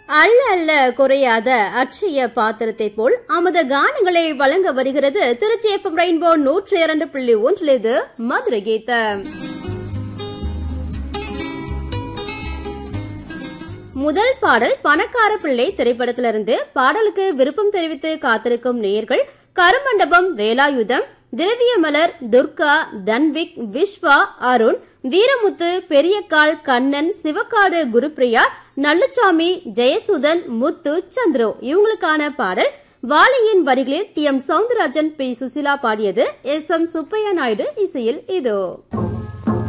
அள்ள அள்ள குறையாத அட்சய பாத்திரத்தை போல் அமுத கானங்களை வழங்க வருகிறது திருச்சி FM ரெயின்போ 102.1 இது மதுரை கீதம். முதல் பாடல் பணக்கார பிள்ளை திரைப்படத்திலிருந்து. பாடலுக்கு விருப்பம் தெரிவித்து காத்திருக்கும் நேயர்கள் கருமண்டபம் வேலாயுதம், திரவியமலர், துர்கா, தன்விக், விஸ்வா, அருண், வீரமுத்து, பெரியக்கால், கண்ணன், சிவக்காடு, குருப்பிரியா, நல்லுச்சாமி, ஜெயசுதன், முத்து, சந்திரு இவங்களுக்கான பாடல். வாலியின் வரிகளில் TM சவுந்தரராஜன், P. சுசிலா பாடியது. SM சுப்பையா நாயுடு இசையில் இதோ.